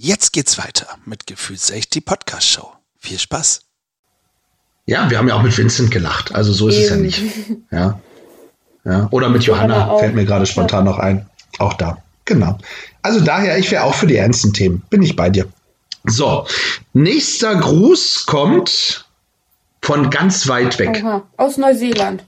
Jetzt geht's weiter mit Gefühlsecht, die Podcast-Show. Viel Spaß. Ja, wir haben ja auch mit Vincent gelacht, also so ist es ja nicht. Ja. Oder mit Johanna, fällt mir gerade spontan noch ein. Auch da, genau. Also daher, ich wäre auch für die ernsten Themen, bin ich bei dir. So, nächster Gruß kommt von ganz weit weg. Aha, aus Neuseeland.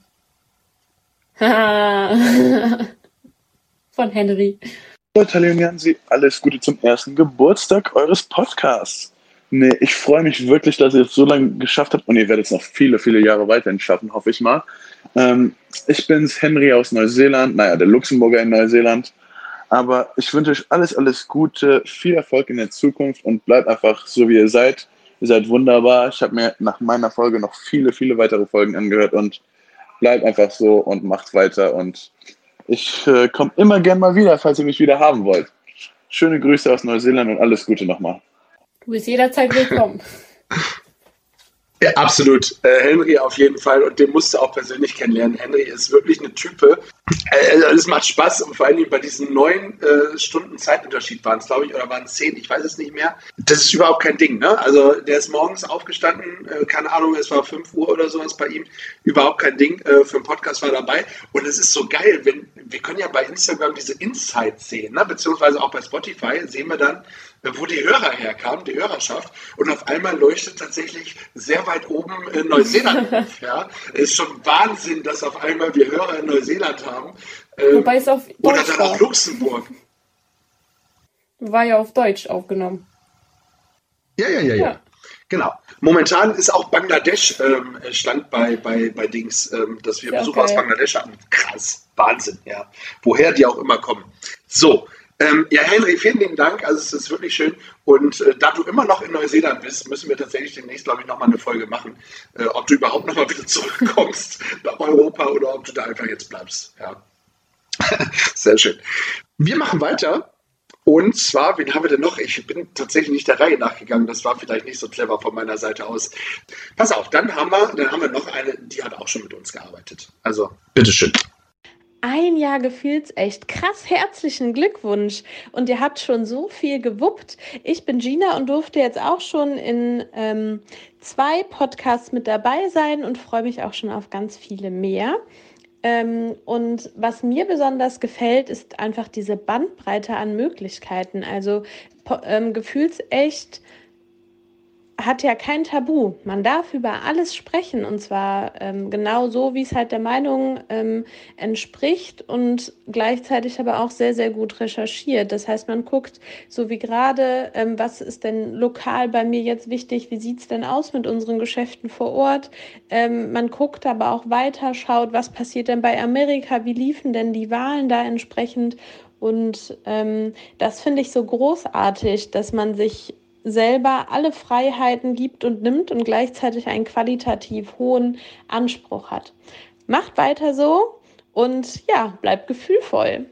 Von Henry. Tali und Jansi, alles Gute zum ersten Geburtstag eures Podcasts. Nee, ich freue mich wirklich, dass ihr es so lange geschafft habt und ihr werdet es noch viele, viele Jahre weiterhin schaffen, hoffe ich mal. Ich bin's, Henry aus Neuseeland, der Luxemburger in Neuseeland. Aber ich wünsche euch alles Gute, viel Erfolg in der Zukunft und bleibt einfach so, wie ihr seid. Ihr seid wunderbar. Ich habe mir nach meiner Folge noch viele, viele weitere Folgen angehört und bleibt einfach so und macht weiter. Und ich komme immer gern mal wieder, falls ihr mich wieder haben wollt. Schöne Grüße aus Neuseeland und alles Gute nochmal. Du bist jederzeit willkommen. Ja, absolut. Henry auf jeden Fall. Und den musst du auch persönlich kennenlernen. Henry ist wirklich eine Type. Es macht Spaß. Und vor allem bei diesen 9 Stunden Zeitunterschied waren es, glaube ich, oder waren es 10, ich weiß es nicht mehr. Das ist überhaupt kein Ding, ne? Also der ist morgens aufgestanden, keine Ahnung, es war 5 Uhr oder sowas bei ihm. Überhaupt kein Ding. Für einen Podcast war dabei. Und es ist so geil, wir können ja bei Instagram diese Insights sehen, ne? Beziehungsweise auch bei Spotify sehen wir dann, wo die Hörer herkamen, die Hörerschaft. Und auf einmal leuchtet tatsächlich sehr weit oben in Neuseeland auf. Ja? Es ist schon Wahnsinn, dass auf einmal wir Hörer in Neuseeland haben. Wobei es auf Deutsch oder dann auch Luxemburg. War ja auf Deutsch aufgenommen. Ja. Genau. Momentan ist auch Bangladesch stand bei Dings, dass wir Besucher aus Bangladesch hatten. Krass, Wahnsinn, ja. Woher die auch immer kommen. So, Henry, vielen lieben Dank. Also es ist wirklich schön. Und da du immer noch in Neuseeland bist, müssen wir tatsächlich demnächst, glaube ich, nochmal eine Folge machen, ob du überhaupt nochmal wieder zurückkommst nach Europa oder ob du da einfach jetzt bleibst. Ja. Sehr schön. Wir machen weiter. Und zwar, wen haben wir denn noch? Ich bin tatsächlich nicht der Reihe nachgegangen. Das war vielleicht nicht so clever von meiner Seite aus. Pass auf, dann haben wir noch eine, die hat auch schon mit uns gearbeitet. Also, bitteschön. 1 Jahr Gefühlsecht. Krass, herzlichen Glückwunsch. Und ihr habt schon so viel gewuppt. Ich bin Gina und durfte jetzt auch schon in 2 Podcasts mit dabei sein und freue mich auch schon auf ganz viele mehr. Und was mir besonders gefällt, ist einfach diese Bandbreite an Möglichkeiten. Also Gefühlsecht hat ja kein Tabu. Man darf über alles sprechen und zwar genau so, wie es halt der Meinung entspricht und gleichzeitig aber auch sehr, sehr gut recherchiert. Das heißt, man guckt, so wie gerade, was ist denn lokal bei mir jetzt wichtig, wie sieht es denn aus mit unseren Geschäften vor Ort. Man guckt aber auch weiter, schaut, was passiert denn bei Amerika, wie liefen denn die Wahlen da entsprechend. Und das finde ich so großartig, dass man sich selber alle Freiheiten gibt und nimmt und gleichzeitig einen qualitativ hohen Anspruch hat. Macht weiter so und ja, bleibt gefühlvoll.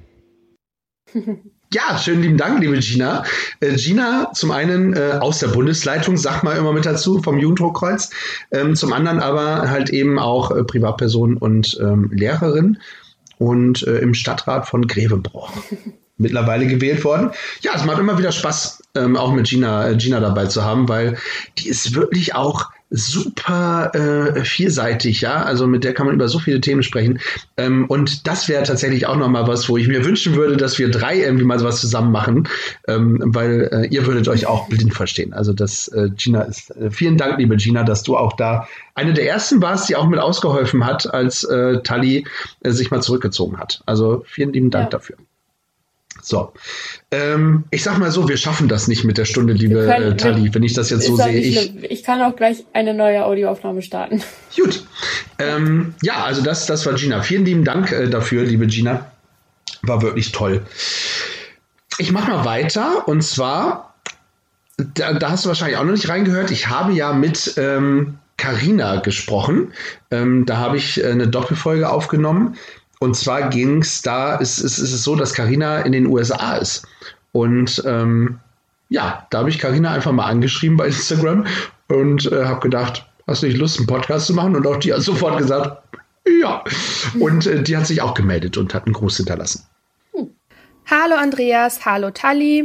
Ja, schönen lieben Dank, liebe Gina. Gina, zum einen aus der Bundesleitung, sag mal immer mit dazu, vom Jugenddruckkreuz. Zum anderen aber halt eben auch Privatperson und Lehrerin und im Stadtrat von Grevenbroich. Mittlerweile gewählt worden. Ja, es macht immer wieder Spaß, auch mit Gina dabei zu haben, weil die ist wirklich auch super vielseitig, ja. Also mit der kann man über so viele Themen sprechen. Und das wäre tatsächlich auch nochmal was, wo ich mir wünschen würde, dass wir 3 irgendwie mal sowas zusammen machen, weil ihr würdet euch auch blind verstehen. Also das Gina ist, vielen Dank, liebe Gina, dass du auch da eine der ersten warst, die auch mit ausgeholfen hat, als Tali sich mal zurückgezogen hat. Also vielen lieben Dank dafür. So, ich sag mal so, wir schaffen das nicht mit der Stunde, liebe Tali, wenn ich das jetzt so sehe. Ich kann auch gleich eine neue Audioaufnahme starten. Gut. Ja, also das war Gina. Vielen lieben Dank dafür, liebe Gina. War wirklich toll. Ich mache mal weiter und zwar, da hast du wahrscheinlich auch noch nicht reingehört, ich habe ja mit Carina gesprochen. Da habe ich eine Doppelfolge aufgenommen. Und zwar ging es da, es ist so, dass Carina in den USA ist. Und da habe ich Carina einfach mal angeschrieben bei Instagram und habe gedacht, hast du nicht Lust, einen Podcast zu machen? Und auch die hat sofort gesagt, ja. Und die hat sich auch gemeldet und hat einen Gruß hinterlassen. Hallo Andreas, hallo Tali,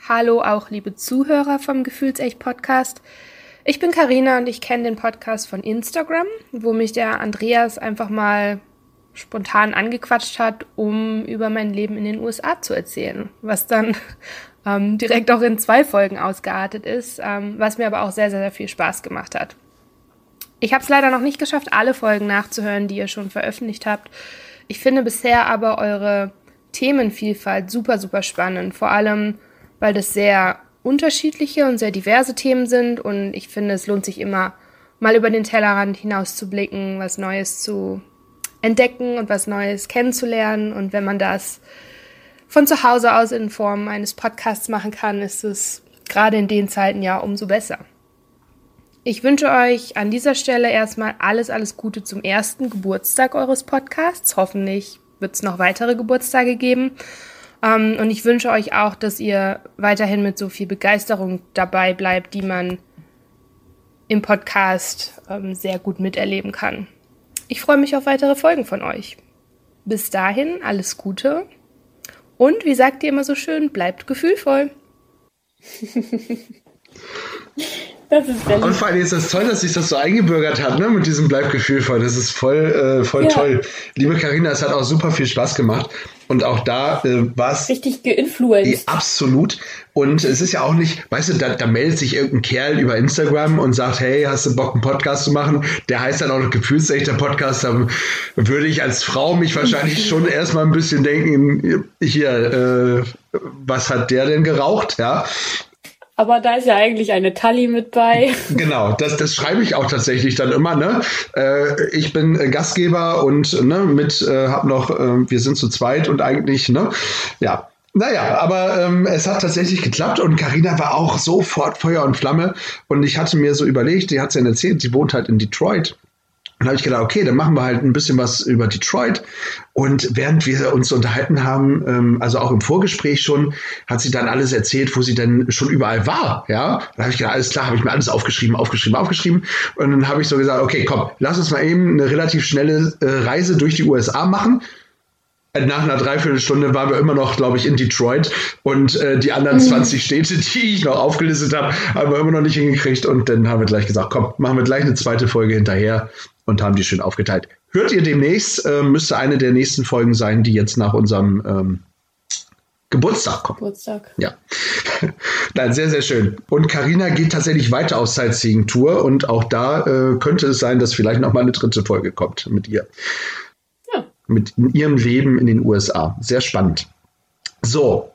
Hallo auch liebe Zuhörer vom Gefühlsecht-Podcast. Ich bin Carina und ich kenne den Podcast von Instagram, wo mich der Andreas einfach mal spontan angequatscht hat, um über mein Leben in den USA zu erzählen, was dann direkt auch in 2 Folgen ausgeartet ist, was mir aber auch sehr, sehr, sehr viel Spaß gemacht hat. Ich habe es leider noch nicht geschafft, alle Folgen nachzuhören, die ihr schon veröffentlicht habt. Ich finde bisher aber eure Themenvielfalt super, super spannend, vor allem, weil das sehr unterschiedliche und sehr diverse Themen sind und ich finde, es lohnt sich immer, mal über den Tellerrand hinaus zu blicken, was Neues zu entdecken und was Neues kennenzulernen. Und wenn man das von zu Hause aus in Form eines Podcasts machen kann, ist es gerade in den Zeiten ja umso besser. Ich wünsche euch an dieser Stelle erstmal alles, alles Gute zum 1. Geburtstag eures Podcasts. Hoffentlich wird es noch weitere Geburtstage geben. Und ich wünsche euch auch, dass ihr weiterhin mit so viel Begeisterung dabei bleibt, die man im Podcast sehr gut miterleben kann. Ich freue mich auf weitere Folgen von euch. Bis dahin, alles Gute. Und wie sagt ihr immer so schön, bleibt gefühlvoll. Das ist und vor allem ist das toll, dass sich das so eingebürgert hat, ne, mit diesem Bleib gefühlvoll. Das ist voll toll. Liebe Carina, es hat auch super viel Spaß gemacht. Und auch da war es richtig geinfluenced. Absolut. Und es ist ja auch nicht, weißt du, da meldet sich irgendein Kerl über Instagram und sagt, hey, hast du Bock, einen Podcast zu machen? Der heißt dann auch noch Gefühlsechter Podcast. Da würde ich als Frau mich wahrscheinlich schon erstmal ein bisschen denken, hier, was hat der denn geraucht? Ja. Aber da ist ja eigentlich eine Tali mit bei. Genau, das schreibe ich auch tatsächlich dann immer, ne? Ich bin Gastgeber und hab noch, wir sind zu zweit und eigentlich, ne? Ja. Naja, aber es hat tatsächlich geklappt und Carina war auch sofort Feuer und Flamme und ich hatte mir so überlegt, die hat es ja erzählt, die wohnt halt in Detroit. Und habe ich gedacht, okay, dann machen wir halt ein bisschen was über Detroit. Und während wir uns unterhalten haben, also auch im Vorgespräch schon, hat sie dann alles erzählt, wo sie denn schon überall war. Ja, da habe ich gedacht, alles klar, habe ich mir alles aufgeschrieben. Und dann habe ich so gesagt, okay, komm, lass uns mal eben eine relativ schnelle Reise durch die USA machen. Nach einer Dreiviertelstunde waren wir immer noch, glaube ich, in Detroit und die anderen 20 Städte, die ich noch aufgelistet habe, haben wir immer noch nicht hingekriegt und dann haben wir gleich gesagt, komm, machen wir gleich eine zweite Folge hinterher und haben die schön aufgeteilt. Hört ihr demnächst, müsste eine der nächsten Folgen sein, die jetzt nach unserem Geburtstag kommt. Ja. Nein, sehr, sehr schön. Und Carina geht tatsächlich weiter auf Sightseeing-Tour und auch da könnte es sein, dass vielleicht noch mal eine 3. Folge kommt mit ihr. Mit ihrem Leben in den USA. Sehr spannend. So.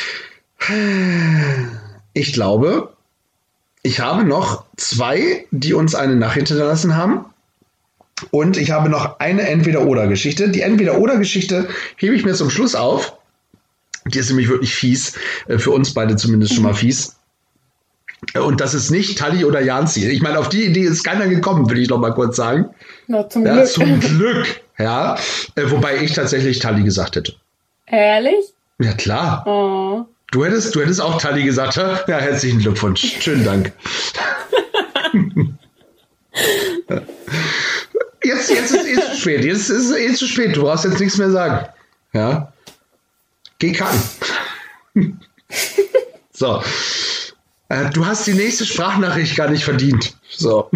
Ich glaube, ich habe noch 2, die uns eine Nachricht hinterlassen haben. Und ich habe noch eine Entweder-Oder-Geschichte. Die Entweder-Oder-Geschichte hebe ich mir zum Schluss auf. Die ist nämlich wirklich fies. Für uns beide zumindest schon mal fies. Und das ist nicht Tali oder Janzi. Ich meine, auf die Idee ist keiner gekommen, will ich noch mal kurz sagen. Na, zum Glück. Zum Glück. Ja, wobei ich tatsächlich Tali gesagt hätte. Ehrlich? Ja, klar. Oh. Du hättest auch Tali gesagt, ja, herzlichen Glückwunsch. Schönen Dank. Jetzt ist es zu spät. Jetzt ist es zu spät. Du brauchst jetzt nichts mehr sagen. Ja. Geh kacken. So. Du hast die nächste Sprachnachricht gar nicht verdient. So.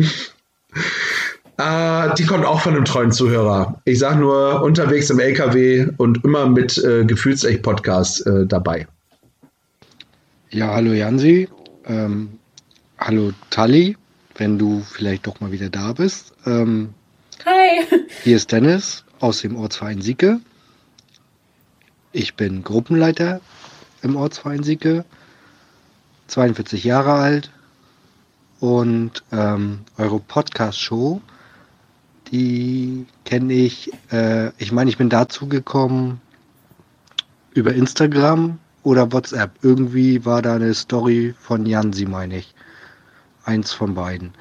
Die kommt auch von einem treuen Zuhörer. Ich sage nur, unterwegs im LKW und immer mit Gefühlsecht-Podcast dabei. Ja, hallo Jansi. Hallo Tali, wenn du vielleicht doch mal wieder da bist. Hi. Hier ist Dennis aus dem Ortsverein Sieke. Ich bin Gruppenleiter im Ortsverein Sieke, 42 Jahre alt und eure Podcast-Show, die kenne ich. Ich meine, ich bin dazu gekommen über Instagram oder WhatsApp. Irgendwie war da eine Story von Jansi, meine ich. Eins von beiden.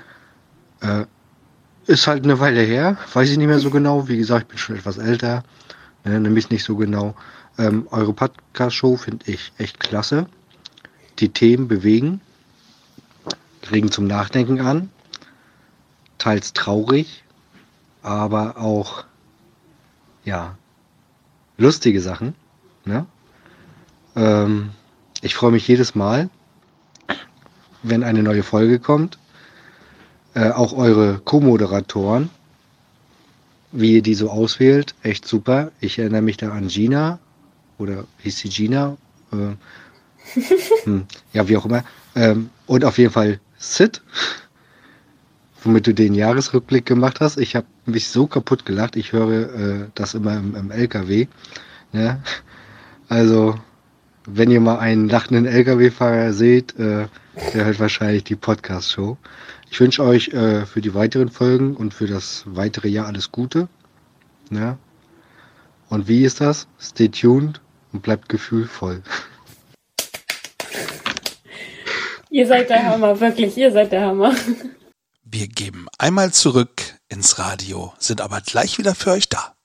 Ist halt eine Weile her, weiß ich nicht mehr so genau. Wie gesagt, ich bin schon etwas älter, nämlich nicht so genau. Eure Podcast-Show finde ich echt klasse. Die Themen bewegen, regen zum Nachdenken an, teils traurig, aber auch, ja, lustige Sachen. Ne? Ich freue mich jedes Mal, wenn eine neue Folge kommt. Auch eure Co-Moderatoren, wie ihr die so auswählt, echt super. Ich erinnere mich da an Gina, oder hieß sie Gina? Ja, wie auch immer. Und auf jeden Fall Sid, womit du den Jahresrückblick gemacht hast. Ich habe mich so kaputt gelacht. Ich höre das immer im LKW. Ne? Also, wenn ihr mal einen lachenden LKW-Fahrer seht, der hört wahrscheinlich die Podcast-Show. Ich wünsche euch für die weiteren Folgen und für das weitere Jahr alles Gute. Ja? Und wie ist das? Stay tuned und bleibt gefühlvoll. Ihr seid der Hammer, wirklich, ihr seid der Hammer. Wir geben einmal zurück ins Radio, sind aber gleich wieder für euch da.